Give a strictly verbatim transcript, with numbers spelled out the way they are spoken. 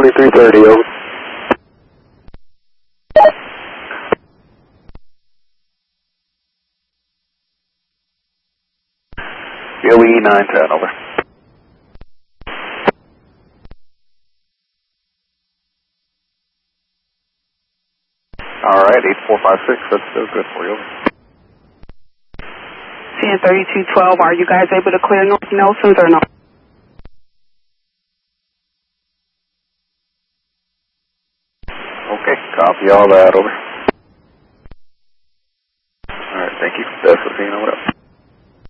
twenty-three thirty, over. L E nine ten, over. Alright, eight four five six, that's still good for you, over. C N thirty-two twelve, are you guys able to clear North Nelson's or no? Okay, copy all that, over. Alright, thank you. That's the scene, over.